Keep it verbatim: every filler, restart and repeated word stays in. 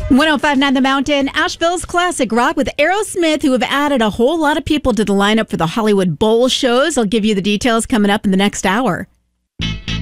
one oh five point nine The Mountain, Asheville's classic rock with Aerosmith, who have added a whole lot of people to the lineup for the Hollywood Bowl shows. I'll give you the details coming up in the next hour.